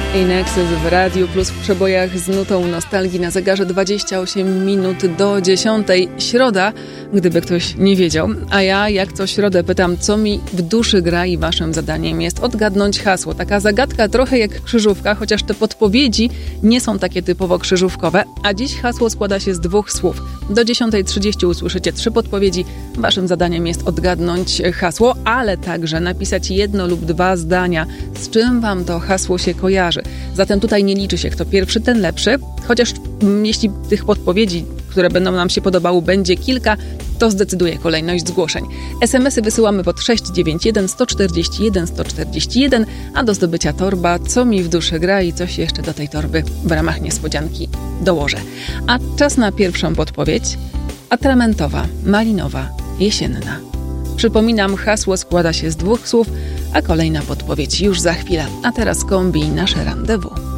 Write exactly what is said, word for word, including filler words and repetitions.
Inexus w Radiu Plus w przebojach z nutą nostalgii na zegarze dwadzieścia osiem minut do dziesiątej. Środa, gdyby ktoś nie wiedział. A ja jak co środę pytam, co mi w duszy gra i waszym zadaniem jest odgadnąć hasło. Taka zagadka trochę jak krzyżówka, chociaż te podpowiedzi nie są takie typowo krzyżówkowe. A dziś hasło składa się z dwóch słów. Do dziesiątej trzydzieści usłyszycie trzy podpowiedzi. Waszym zadaniem jest odgadnąć hasło, ale także napisać jedno lub dwa zdania, z czym wam to hasło się kojarzy. Zatem tutaj nie liczy się kto pierwszy, ten lepszy, chociaż m, jeśli tych podpowiedzi, które będą nam się podobały, będzie kilka, to zdecyduje kolejność zgłoszeń. es em esy wysyłamy pod sześć dziewięć jeden sto czterdzieści jeden sto czterdzieści jeden, a do zdobycia torba Co mi w duszy gra i coś jeszcze do tej torby w ramach niespodzianki dołożę. A czas na pierwszą podpowiedź. Atramentowa, malinowa, jesienna. Przypominam, hasło składa się z dwóch słów, a kolejna podpowiedź już za chwilę. A teraz kombij nasze rendezvous.